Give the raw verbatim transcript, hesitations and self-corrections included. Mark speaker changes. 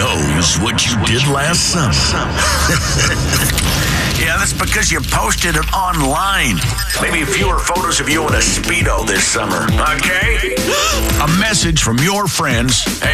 Speaker 1: knows what you did last summer.
Speaker 2: Yeah, that's because you posted it online. Maybe fewer photos of you in a Speedo this summer, okay?
Speaker 1: A message from your friends